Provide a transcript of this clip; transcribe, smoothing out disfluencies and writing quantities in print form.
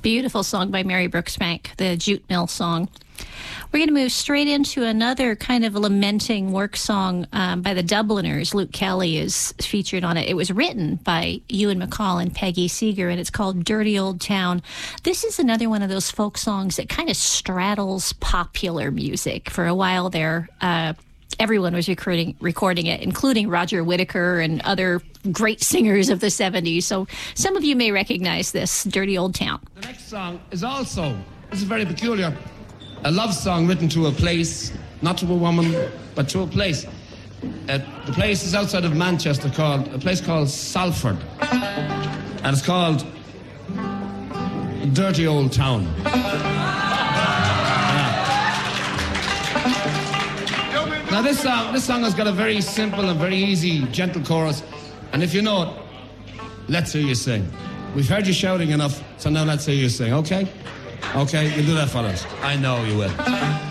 Beautiful song by Mary Brooks Bank, the Jute Mill song. We're going to move straight into another kind of lamenting work song by the Dubliners. Luke Kelly is featured on it. It was written by Ewan MacColl and Peggy Seeger, and it's called Dirty Old Town. This is another one of those folk songs that kind of straddles popular music. For a while there, everyone was recording it, including Roger Whittaker and other great singers of the 70s. So some of you may recognize this, Dirty Old Town. The next song is also, this is very peculiar, a love song written to a place, not to a woman, but to a place. The place is outside of Manchester, a place called Salford. And it's called Dirty Old Town. Now this song has got a very simple and very easy, gentle chorus. And if you know it, let's hear you sing. We've heard you shouting enough, so now let's hear you sing, okay? Okay, you'll do that for us. I know you will.